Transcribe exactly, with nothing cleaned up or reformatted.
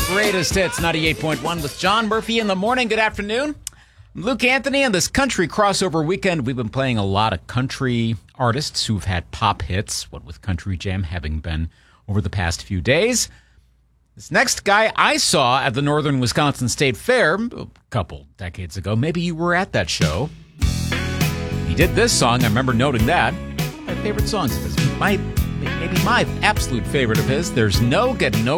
Greatest Hits ninety-eight point one with John Murphy in the morning. Good afternoon. I'm Luke Anthony. On this country crossover weekend, we've been playing a lot of country artists who've had pop hits, what with Country Jam having been over the past few days. This next guy I saw at the Northern Wisconsin State Fair a couple decades ago. Maybe you were at that show. He did this song. I remember noting that. One of my favorite songs of his. My, maybe my absolute favorite of his. There's No Getting Over